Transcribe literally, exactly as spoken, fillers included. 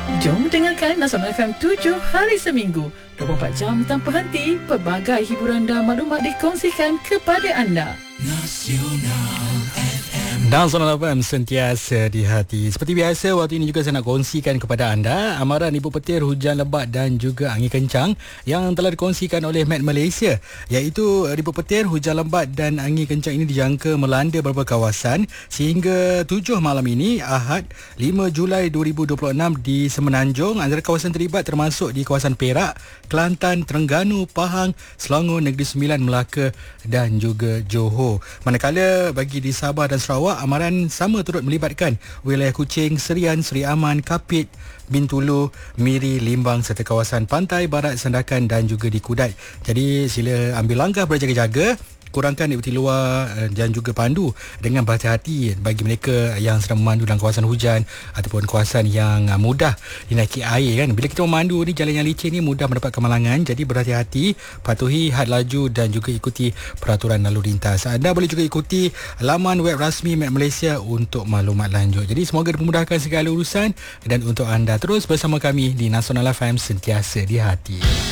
Jom dengarkan Nasional F M tujuh hari seminggu, dua puluh empat jam tanpa henti. Pelbagai hiburan dan maklumat dikongsikan kepada anda. Nasional Nasional F M sentiasa di hati. Seperti biasa, waktu ini juga saya nak kongsikan kepada anda amaran ibu petir, hujan lebat dan juga angin kencang yang telah dikongsikan oleh Met Malaysia, iaitu ibu petir, hujan lebat dan angin kencang ini dijangka melanda beberapa kawasan sehingga tujuh malam ini, Ahad lima Julai dua ribu dua puluh enam di Semenanjung. Antara kawasan terlibat termasuk di kawasan Perak, Kelantan, Terengganu, Pahang, Selangor, Negeri Sembilan, Melaka dan juga Johor. Manakala bagi di Sabah dan Sarawak, amaran sama turut melibatkan wilayah Kuching, Serian, Seri Aman, Kapit, Bintulu, Miri, Limbang serta kawasan pantai barat Sandakan dan juga di Kudai. Jadi sila ambil langkah berjaga-jaga, kurangkan aktiviti luar dan juga pandu dengan berhati-hati bagi mereka yang sedang memandu dalam kawasan hujan ataupun kawasan yang mudah dinaiki air kan. Bila kita memandu ni, jalan yang licin ni mudah mendapat kemalangan, jadi berhati-hati, patuhi had laju dan juga ikuti peraturan lalu lintas. Anda boleh juga ikuti laman web rasmi Met Malaysia untuk maklumat lanjut. Jadi semoga dimudahkan segala urusan dan untuk anda terus bersama kami di Nasional F M sentiasa di hati.